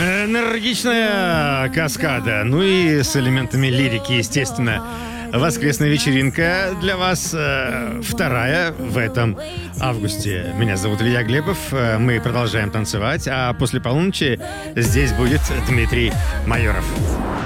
Энергичная каскада, ну и с элементами лирики, естественно. Воскресная вечеринка для вас, вторая в этом августе. Меня зовут Илья Глебов, мы продолжаем танцевать, а после полуночи здесь будет Дмитрий Майоров.